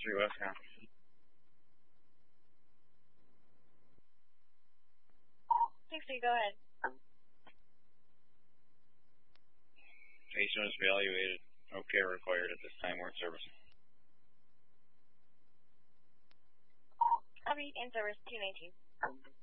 3 West now. Thanks, go ahead. Station was evaluated. Okay, required at this time. We're in service. I'll be in service 219.